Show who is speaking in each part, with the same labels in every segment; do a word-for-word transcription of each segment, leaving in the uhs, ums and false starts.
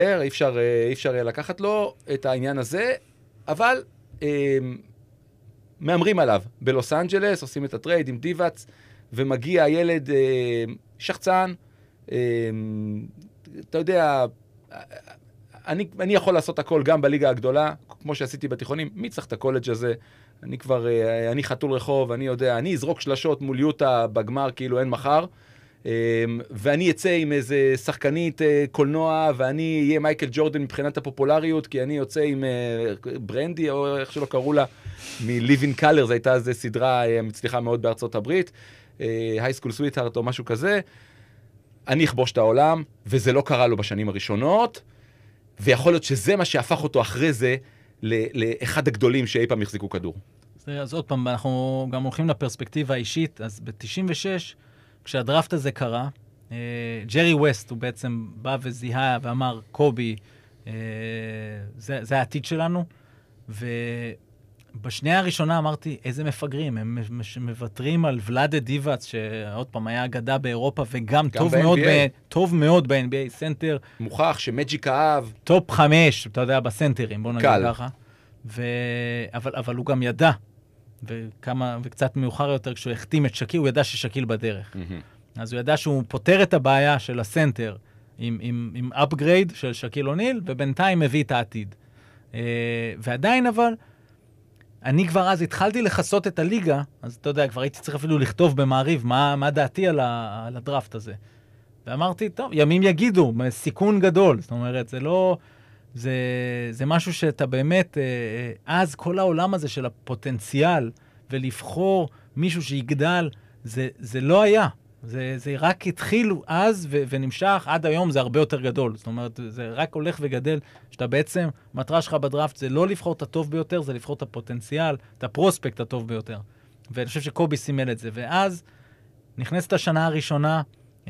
Speaker 1: אי אפשר, אי אפשר לקחת לו את העניין הזה, אבל אה, מאמרים עליו בלוס אנג'לס, עושים את הטרייד עם דיבאץ, ומגיע הילד אה, שחצן, אה, אתה יודע, אני, אני יכול לעשות הכל גם בליגה הגדולה, כמו שעשיתי בתיכונים, מי צריך את הקולג' הזה? אני כבר, אני חתול רחוב, אני יודע, אני אזרוק שלשות מול יוטה בגמר כאילו אין מחר, ואני אצא עם איזה שחקנית קולנוע, ואני אהיה מייקל ג'ורדן מבחינת הפופולריות, כי אני יוצא עם ברנדי, או איך שלא קראו לה, מ-Living Color, זו הייתה איזו סדרה מצליחה מאוד בארצות הברית, High School Sweetheart או משהו כזה, אני אכבוש את העולם, וזה לא קרה לו בשנים הראשונות, ויכול להיות שזה מה שהפך אותו אחרי זה, לאחד הגדולים שאי פעם יחזיקו כדור.
Speaker 2: אז עוד פעם, אנחנו גם הולכים לפרספקטיבה האישית, אז ב-תשעים ושש, כשהדראפט הזה קרה, ג'רי ווסט הוא בעצם בא וזיהה ואמר, קובי, זה, זה העתיד שלנו, ובשנייה הראשונה אמרתי, איזה מפגרים, הם מוותרים על ולאדה דיבאץ, שעוד פעם היה אגדה באירופה, וגם טוב מאוד, ב- טוב מאוד ב-אן בי איי סנטר.
Speaker 1: מוכח שמג'יק אהב.
Speaker 2: טופ חמש, אתה יודע, בסנטרים, בוא נגיד ככה. ו... אבל, אבל הוא גם ידע, וכמה, וקצת מאוחר יותר, כשהוא החתים את שקיל, הוא ידע ששקיל בדרך. Mm-hmm. אז הוא ידע שהוא פותר את הבעיה של הסנטר עם, עם, עם upgrade של שקיל אוניל, ובינתיים מביא את העתיד. ועדיין אבל, אני כבר אז התחלתי לחסות את הליגה, אז אתה יודע, כבר הייתי צריך אפילו לכתוב במעריב מה, מה דעתי על, ה, על הדראפט הזה. ואמרתי, טוב, ימים יגידו, סיכון גדול. זאת אומרת, זה לא... זה, זה משהו שאתה באמת, אז כל העולם הזה של הפוטנציאל, ולבחור מישהו שיגדל, זה, זה לא היה. זה, זה רק התחיל אז ו, ונמשך, עד היום זה הרבה יותר גדול. זאת אומרת, זה רק הולך וגדל, שאתה בעצם, מטרה שלך בדראפט זה לא לבחור את הטוב ביותר, זה לבחור את הפוטנציאל, את הפרוספקט הטוב ביותר. ואני חושב שקובי סימל את זה. ואז נכנסת השנה הראשונה,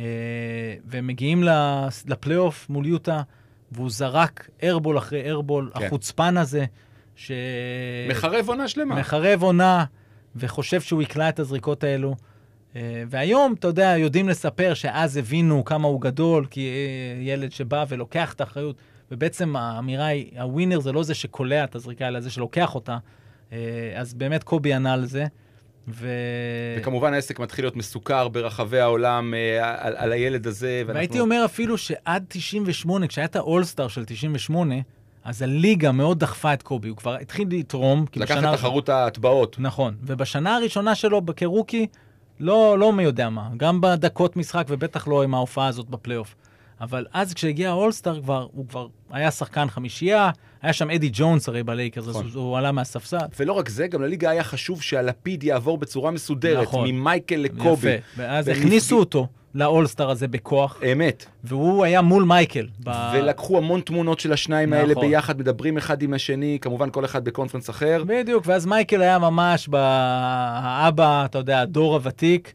Speaker 2: ומגיעים לפלייאוף מול יוטה, והוא זרק ארבול אחרי ארבול, כן. החוצפן הזה, ש...
Speaker 1: מחרב עונה שלמה.
Speaker 2: מחרב עונה, וחושב שהוא יקלע את הזריקות האלו. והיום, אתה יודע, יודעים לספר שאז הבינו כמה הוא גדול, כי ילד שבא ולוקח את האחריות, ובעצם האמירה היא, הווינר זה לא זה שקולע את הזריקה, אלא זה שלוקח אותה. אז באמת קובי ענה על זה. ו...
Speaker 1: וכמובן העסק מתחיל להיות מסוכר ברחבי העולם אה, על, על הילד הזה.
Speaker 2: ואנחנו... והייתי אומר אפילו שעד תשעים ושמונה, כשהיה את האולסטאר של תשעים ושמונה, אז הליגה מאוד דחפה את קובי, הוא כבר התחיל לתרום.
Speaker 1: לקח את תחרות ההטבעות.
Speaker 2: נכון, ובשנה הראשונה שלו כרוקי, לא, לא מי יודע מה, גם בדקות משחק ובטח לא עם ההופעה הזאת בפלייאוף. אבל אז כשהגיע האולסטאר כבר, הוא כבר היה שחקן חמישייה, היה שם אדי ג'ונס הרי בלייקרס, אז הוא, הוא עלה מהספסל.
Speaker 1: ולא רק זה, גם לליגה היה חשוב שהלפיד יעבור בצורה מסודרת, נכון. ממייקל לקובי.
Speaker 2: יפה, ואז הכניסו אותו לאולסטאר הזה בכוח.
Speaker 1: אמת.
Speaker 2: והוא היה מול מייקל. ב...
Speaker 1: ולקחו המון תמונות של השניים נכון. האלה ביחד, מדברים אחד עם השני, כמובן כל אחד בקונפרנס אחר.
Speaker 2: בדיוק, ואז מייקל היה ממש באבא, אתה יודע, הדור הוותיק,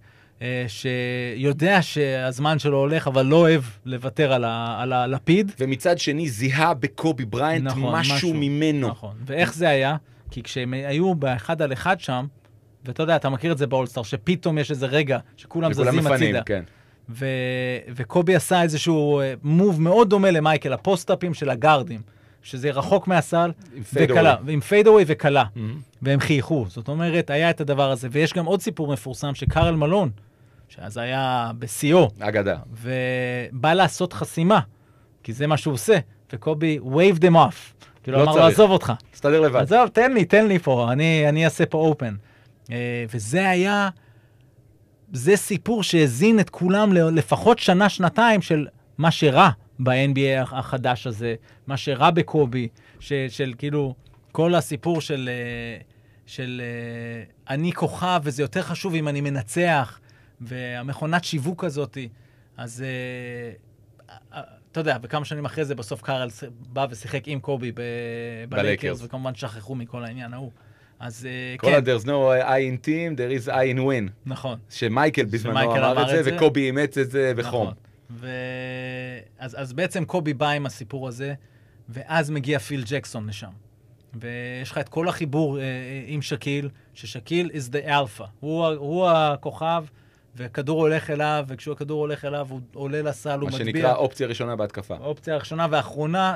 Speaker 2: שיודע שהזמן שלו הולך, אבל לא אוהב לוותר על, ה, על הלפיד.
Speaker 1: ומצד שני זיהה בקובי בריינט נכון, משהו, משהו ממנו.
Speaker 2: נכון, ואיך זה היה? כי כשהם היו באחד על אחד שם, ואתה יודע, אתה מכיר את זה באולסטאר, שפתאום יש איזה רגע שכולם זזים הצידה.
Speaker 1: כן.
Speaker 2: ו... וקובי עשה איזשהו מוב מאוד דומה למייקל, הפוסט-אפים של הגארדים, שזה רחוק מהסל, וקלה, ועם פיידאווי וקלה, mm-hmm. והם חייכו. זאת אומרת, היה את הדבר הזה, ויש גם עוד סיפור מפורסם שקרל מלון, שאז היה בסיו,
Speaker 1: אגדה.
Speaker 2: ובא לעשות חסימה, כי זה מה שהוא עושה, וקובי wave them off, כאילו לא אמר לו, עזוב אותך.
Speaker 1: תסתדר לבד.
Speaker 2: עזוב, תן לי, תן לי פה, אני, אני אעשה פה אופן. וזה היה, זה סיפור שהזין את כולם לפחות שנה, שנתיים של מה שרע ב-אן בי איי החדש הזה, מה שרע בקובי, ש, של כאילו, כל הסיפור של, של אני כוכב, וזה יותר חשוב אם אני מנצח, והמכונת שיווק הזאת, אז אתה יודע, וכמה שנים אחרי זה, בסוף קארל בא ושיחק עם קובי בלייקרס, וכמובן שכחו מכל העניין ההוא. אז
Speaker 1: כל
Speaker 2: כן.
Speaker 1: ה-there's no I in team, there is I in win.
Speaker 2: נכון.
Speaker 1: שמייקל בזמנו אמר את זה, וקובי אימץ את זה בחום.
Speaker 2: ו... אז, אז בעצם קובי בא עם הסיפור הזה, ואז מגיע פיל ג'קסון לשם. ויש לך את כל החיבור אה, עם שקיל, ששקיל is the alpha. הוא, הוא הכוכב, וכדור הולך אליו, וכשהכדור הולך אליו, הוא עולה לסל, הוא
Speaker 1: מה
Speaker 2: מטביע.
Speaker 1: שנקרא אופציה ראשונה בהתקפה.
Speaker 2: אופציה ראשונה ואחרונה,